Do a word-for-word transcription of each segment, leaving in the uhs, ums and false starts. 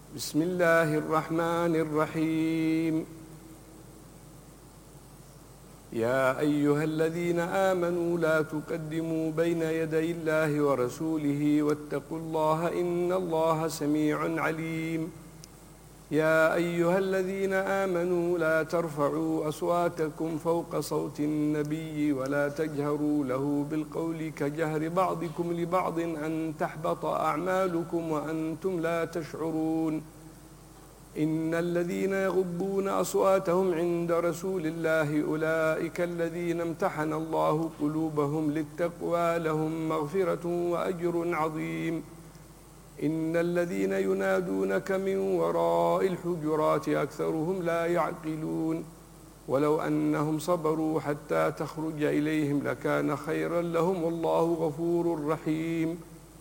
بسم الله الرحمن الرحيم. يا أيها الذين آمنوا لا تقدموا بين يدي الله ورسوله واتقوا الله إن الله سميع عليم. يا أيها الذين آمنوا لا ترفعوا أصواتكم فوق صوت النبي ولا تجهروا له بالقول كجهر بعضكم لبعض أن تحبط أعمالكم وأنتم لا تشعرون. إن الذين يغضون أصواتهم عند رسول الله أولئك الذين امتحن الله قلوبهم للتقوى لهم مغفرة وأجر عظيم. إن الذين ينادونك من وراء الحجرات أكثرهم لا يعقلون. ولو أنهم صبروا حتى تخرج إليهم لكان خيرا لهم والله غفور رحيم.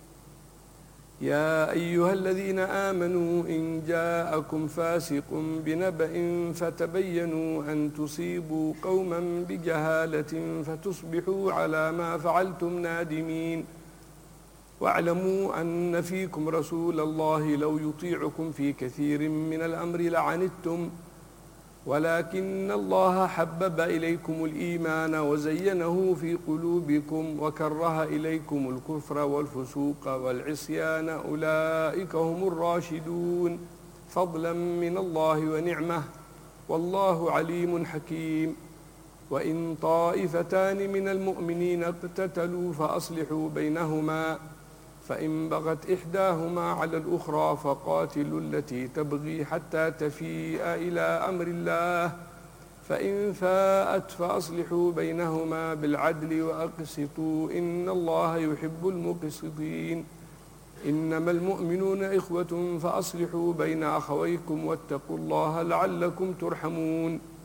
يا أيها الذين آمنوا إن جاءكم فاسق بنبأ فتبينوا أن تصيبوا قوما بجهالة فتصبحوا على ما فعلتم نادمين. واعلموا أن فيكم رسول الله لو يطيعكم في كثير من الأمر لعنتم ولكن الله حبب إليكم الإيمان وزينه في قلوبكم وكره إليكم الكفر والفسوق والعصيان أولئك هم الراشدون فضلا من الله ونعمة والله عليم حكيم. وإن طائفتان من المؤمنين اقتتلوا فأصلحوا بينهما فإن بغت إحداهما على الأخرى فقاتلوا التي تبغي حتى تفيء إلى أمر الله فإن فاءت فأصلحوا بينهما بالعدل وأقسطوا إن الله يحب المقسطين. إنما المؤمنون إخوة فأصلحوا بين أخويكم واتقوا الله لعلكم ترحمون.